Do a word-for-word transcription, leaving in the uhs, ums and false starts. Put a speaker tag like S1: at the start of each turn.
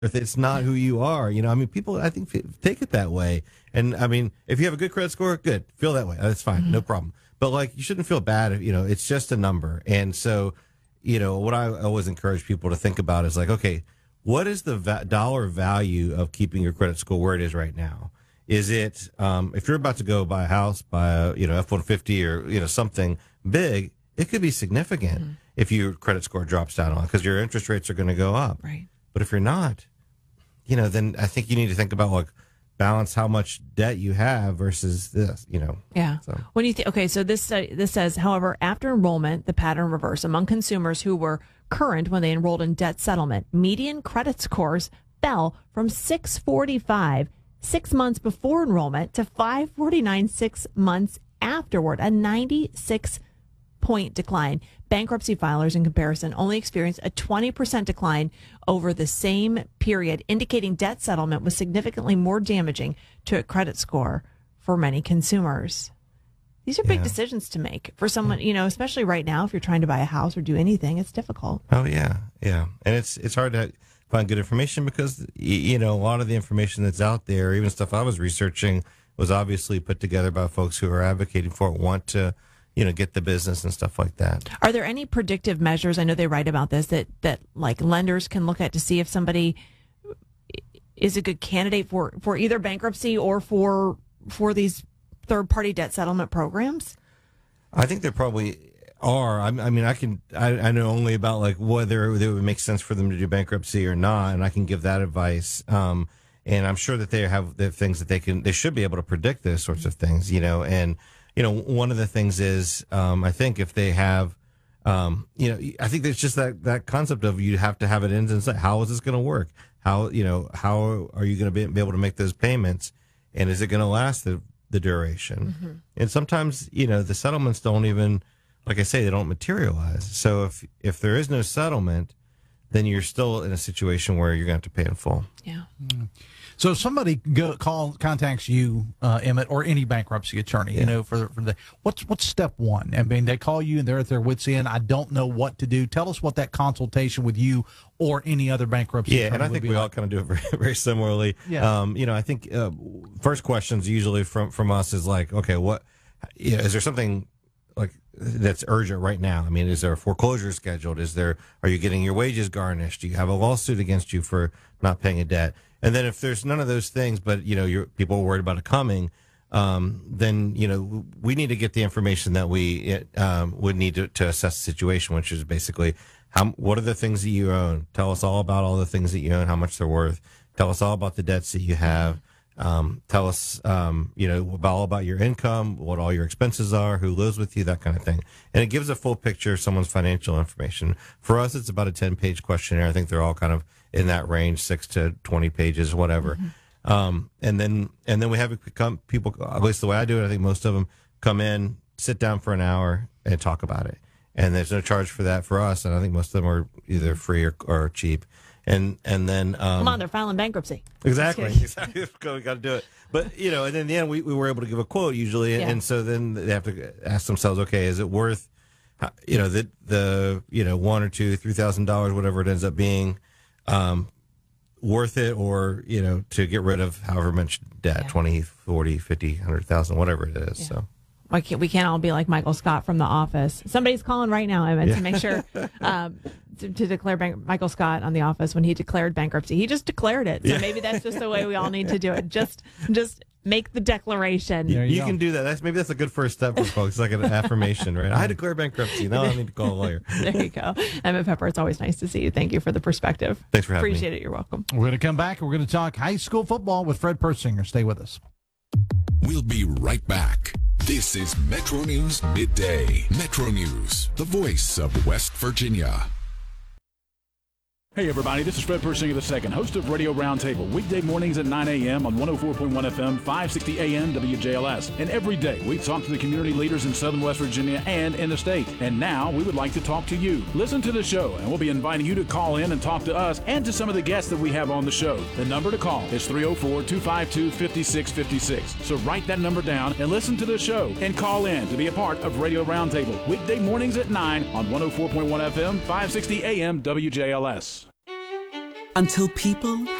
S1: if it's not who you are. You know, I mean, people, I think, take it that way. And I mean, if you have a good credit score, good, feel that way. That's fine, mm-hmm. no problem. But like, you shouldn't feel bad if, you know, it's just a number. And so, you know, what I always encourage people to think about is like, okay, what is the va- dollar value of keeping your credit score where it is right now? Is it, um, if you're about to go buy a house, buy a, you know, F one fifty or, you know, something big, it could be significant mm-hmm. if your credit score drops down on, because your interest rates are going to go up.
S2: Right.
S1: But if you're not, you know, then I think you need to think about like balance how much debt you have versus this, you know.
S2: Yeah. So. When you think, okay, so this uh, this says, however, after enrollment, the pattern reversed among consumers who were current when they enrolled in debt settlement. Median credit scores fell from six forty-five six months before enrollment to five forty-nine six months afterward, a ninety-six point decline. Bankruptcy filers, in comparison, only experienced a twenty percent decline over the same period, indicating debt settlement was significantly more damaging to a credit score for many consumers. These are big yeah. decisions to make for someone, you know, especially right now, if you're trying to buy a house or do anything, it's difficult.
S1: Oh, yeah, yeah. And it's it's hard to find good information because, you know, a lot of the information that's out there, even stuff I was researching, was obviously put together by folks who are advocating for it, want to, you know, get the business and stuff like that.
S2: Are there any predictive measures? I know they write about this that, that like lenders can look at to see if somebody is a good candidate for, for either bankruptcy or for for these third party debt settlement programs?
S1: I think there probably are. I, I mean, I can I, I know only about like whether it would make sense for them to do bankruptcy or not, and I can give that advice. Um, and I'm sure that they have the things that they can they should be able to predict those sorts of things, you know, and. You know, one of the things is, um, I think if they have, um, you know, I think there's just that, that concept of you have to have it in and say, how is this going to work? How, you know, how are you going to be, be able to make those payments? And is it going to last the, the duration? Mm-hmm. And sometimes, you know, the settlements don't even, like I say, they don't materialize. So if, if there is no settlement, then you're still in a situation where you're going to have to pay in full.
S2: Yeah.
S3: Mm-hmm. So if somebody go, call contacts you, uh, Emmett, or any bankruptcy attorney, yeah. you know, for, for the what's what's step one? I mean, they call you and they're at their wits' end. I don't know what to do. Tell us what that consultation with you or any other bankruptcy
S1: yeah,
S3: attorney
S1: and I think we
S3: like.
S1: all kind of do it very, very similarly.
S3: Yeah.
S1: Um, you know, I think uh, first questions usually from from us is like, okay, what? You know, is there something like that's urgent right now? I mean, is there a foreclosure scheduled? Is there? Are you getting your wages garnished? Do you have a lawsuit against you for not paying a debt? And then if there's none of those things, but, you know, you're, people are worried about it coming, um, then, you know, we need to get the information that we um, would need to, to assess the situation, which is basically how what are the things that you own? Tell us all about all the things that you own, how much they're worth. Tell us all about the debts that you have. Um, tell us, um, you know, about, all about your income, what all your expenses are, who lives with you, that kind of thing. And it gives a full picture of someone's financial information. For us, it's about a ten-page questionnaire. I think they're all kind of in that range, six to twenty pages, whatever. Mm-hmm. Um, and then and then we have come, people, at least the way I do it, I think most of them come in, sit down for an hour, and talk about it. And there's no charge for that for us. And I think most of them are either free or, or cheap. And and then um,
S2: come on, they're filing bankruptcy.
S1: Exactly, exactly. We got to do it. But you know, and then in the end, we, we were able to give a quote usually, yeah. and so then they have to ask themselves, okay, is it worth, you know, the the you know one or two, three thousand dollars, whatever it ends up being, um, worth it, or you know, to get rid of however much debt, yeah. twenty, forty, fifty, one hundred thousand, whatever it is. Yeah. So.
S2: Why can't, we can't all be like Michael Scott from The Office. Somebody's calling right now, Emmett, yeah. to make sure um, to, to declare bank- Michael Scott on The Office when he declared bankruptcy. He just declared it. So yeah. maybe that's just the way we all need to do it. Just just make the declaration.
S1: You, you can do that. That's maybe that's a good first step for folks. It's like an affirmation, right? I declare bankruptcy. Now I need to call a lawyer.
S2: There you go. Emmett Pepper, it's always nice to see you. Thank you for the perspective.
S1: Thanks for having
S2: Appreciate
S1: me.
S2: Appreciate it. You're welcome.
S3: We're going to come back and we're going to talk high school football with Fred Persinger. Stay with us.
S4: We'll be right back. This is Metro News Midday. Metro News, the voice of West Virginia.
S5: Hey everybody, this is Fred Persinger the second, host of Radio Roundtable, weekday mornings at nine a.m. on one oh four point one F M, five sixty A M W J L S. And every day we talk to the community leaders in Southern West Virginia and in the state. And now we would like to talk to you. Listen to the show and we'll be inviting you to call in and talk to us and to some of the guests that we have on the show. The number to call is three oh four, two five two, five six five six. So write that number down and listen to the show and call in to be a part of Radio Roundtable, weekday mornings at nine on one oh four point one F M, five sixty A M W J L S.
S6: Until people